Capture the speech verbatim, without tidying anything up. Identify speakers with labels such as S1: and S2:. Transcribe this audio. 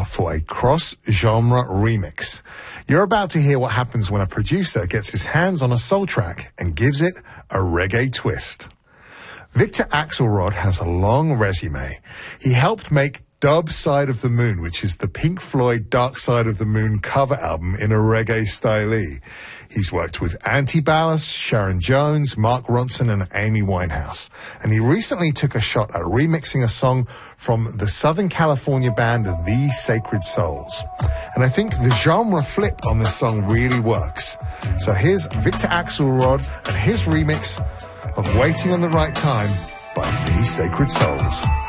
S1: for a cross-genre remix. You're about to hear what happens when a producer gets his hands on a soul track and gives it a reggae twist. Victor Axelrod has a long resume. He helped make Dub Side of the Moon, which is the Pink Floyd Dark Side of the Moon cover album in a reggae style. He's worked with Antibalas, Sharon Jones, Mark Ronson, and Amy Winehouse. And he recently took a shot at remixing a song from the Southern California band The Sacred Souls. And I think the genre flip on this song really works. So here's Victor Axelrod and his remix of Waiting on the Right Time by The Sacred Souls.